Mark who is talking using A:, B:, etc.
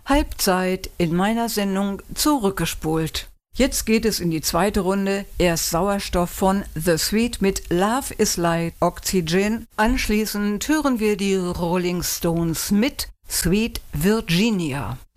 A: Halbzeit in meiner Sendung zurückgespult. Jetzt geht es in die zweite Runde. Erst Sauerstoff von The Sweet mit Love is Like Oxygen. Anschließend hören wir die Rolling Stones mit Sweet Virginia.